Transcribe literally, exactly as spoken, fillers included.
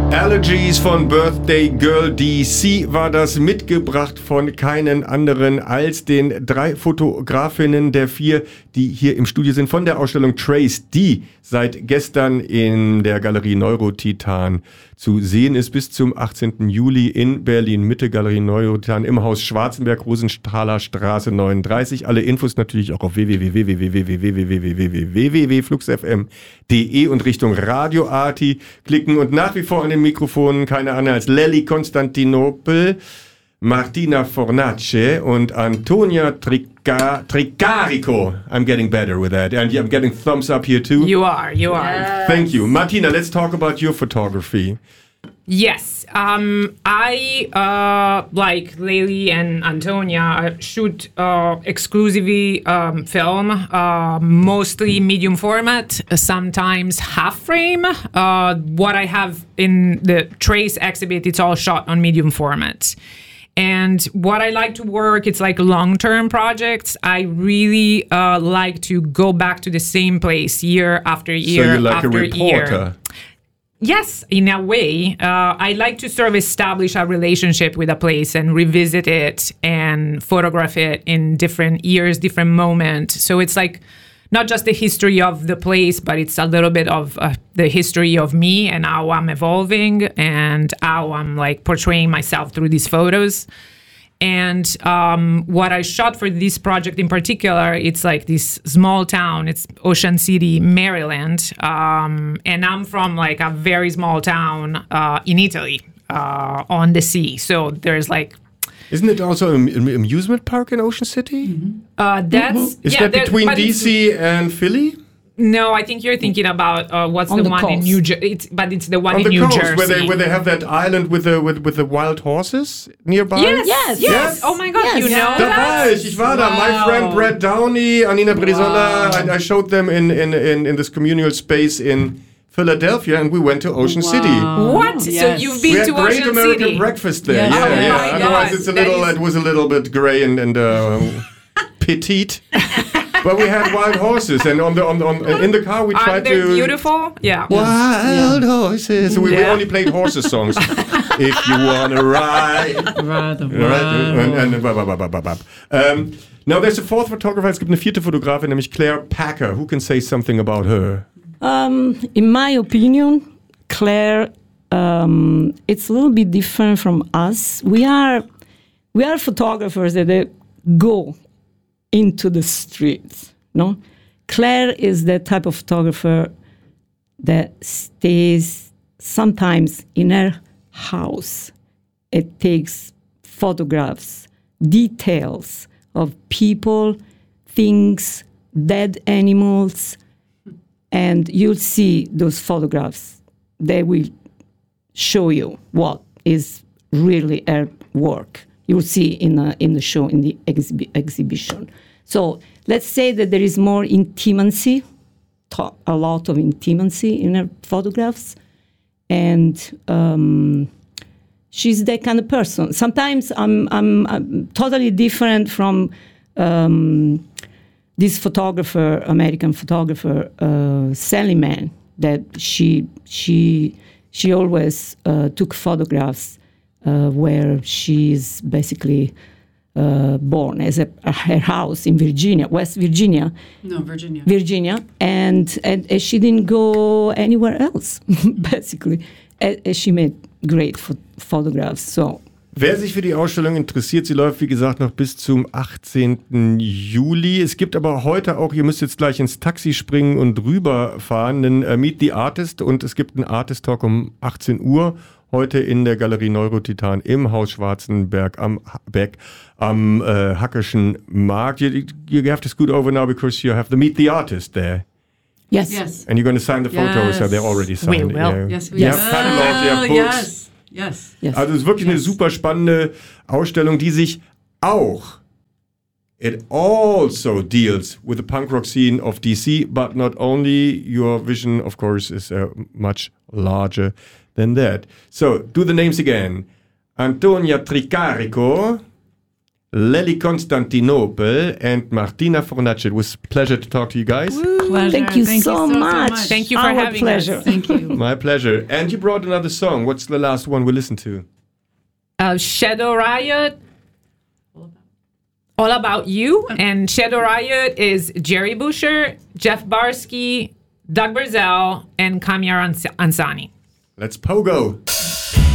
Allergies von Birthday Girl D C war das, mitgebracht von keinen anderen als den drei Fotografinnen der vier, die hier im Studio sind, von der Ausstellung Trace, die seit gestern in der Galerie Neurotitan zu sehen ist, bis zum achtzehnten Juli in Berlin Mitte, Galerie Neurotitan im Haus Schwarzenberg, Rosenthaler Straße neununddreißig. Alle Infos natürlich auch auf w w w punkt w w w punkt w w w punkt flux f m punkt d e und Richtung Radio Arti klicken und nach wie vor an den Mikrofonen keine andere als Lelly Konstantinopel, Martina Fornace und Antonia Trica- Tricarico. I'm getting better with that. And I'm getting thumbs up here too. You are, you are. Yes. Thank you. Martina, let's talk about your photography. Yes, um, I, uh, like Lely and Antonia, shoot uh, exclusively um, film, uh, mostly medium format, sometimes half frame. Uh, what I have in the Trace exhibit, it's all shot on medium format. And what I like to work, it's like long-term projects. I really uh, like to go back to the same place year after year so you're like after a reporter. year. Yes, in a way. Uh, I like to sort of establish a relationship with a place and revisit it and photograph it in different years, different moments. So it's like not just the history of the place, but it's a little bit of uh, the history of me and how I'm evolving and how I'm like portraying myself through these photos. And um, what I shot for this project in particular, it's like this small town. It's Ocean City, Maryland. Um, and I'm from like a very small town uh, in Italy uh, on the sea. So there's like... Isn't it also an amusement park in Ocean City? Mm-hmm. Uh, that's... Mm-hmm. Is yeah, that between D C and Philly? No, I think you're thinking about uh, what's on the, the one coast. in New Jersey. It's, but it's the one On in the New coast, Jersey. where they where they have that island with the with with the wild horses nearby. Yes, Yes. yes, Yes. Oh my God, Yes. you know Da that? war ich, ich war da. My Wow. friend Brad Downey, Anina Brizola, Wow. I, I showed them in, in, in, in this communal space in Philadelphia, and we went to Ocean Wow. City. What? So Yes. you've We been had to great Ocean American City? breakfast there. Yes. Yeah, Oh yeah. my Otherwise, God, it's a that little. is- It was a little bit grey and and uh, petite. But we had wild horses, and on the on, the, on in the car we Aren't tried they to. beautiful? Yeah. Wild horses. So we, we Yeah. only played horses songs. If you wanna ride. Right, Right, and, and, blah, blah, blah, blah, blah, blah. Um, now there's a fourth photographer. Es gibt eine vierte Fotografin, nämlich Claire Packer. Who can say something about her? Um, in my opinion, Claire, um, it's a little bit different from us. We are, we are photographers that uh, go into the streets. No, Claire is the type of photographer that stays sometimes in her house. It takes photographs, details of people, things, dead animals, and you'll see those photographs. They will show you what is really her work. You'll see in a, in the show, in the exhi- exhibition. So let's say that there is more intimacy, to- a lot of intimacy in her photographs, and um, she's that kind of person. Sometimes I'm, I'm, I'm totally different from um, this photographer, American photographer, uh, Sally Mann, that she she she always uh, took photographs uh, where she's basically uh, born as a, her house in Virginia, West Virginia. No, Virginia. Virginia, and, and, and she didn't go anywhere else, basically. And, and she made great pho- photographs. So. Wer sich für die Ausstellung interessiert, sie läuft wie gesagt noch bis zum achtzehnten Juli. Es gibt aber heute auch, ihr müsst jetzt gleich ins Taxi springen und rüberfahren, einen äh, Meet the Artist, und es gibt einen Artist Talk um achtzehn Uhr heute in der Galerie Neurotitan im Haus Schwarzenberg am Beck am äh, Hackerschen Markt. You, you have to scoot over now because you have the Meet the Artist there. Yes. Yes. And you're going to sign the photos, Yes. so they're already signed. We will. Yeah. Yes, we You Yes. have catalogs, you have books. Yes. Yes. Yes. Also es ist wirklich eine Yes. super spannende Ausstellung, die sich auch, it also deals with the punk rock scene of D C, but not only. Your vision, of course, is uh, much larger than that. So, do the names again. Antonia Tricarico, Lely Constantinople, and Martina Fornacci. It was a pleasure to talk to you guys. Pleasure. Thank you Thank so you so, much. so much. Thank you for Our having pleasure. us. Thank you. My pleasure. And you brought another song. What's the last one we listened to? Uh, Shadow Riot. All About You. And Shadow Riot is Jerry Busher, Jeff Barsky, Doug Brazell, and Kamyar Ans- Ansani. Let's pogo.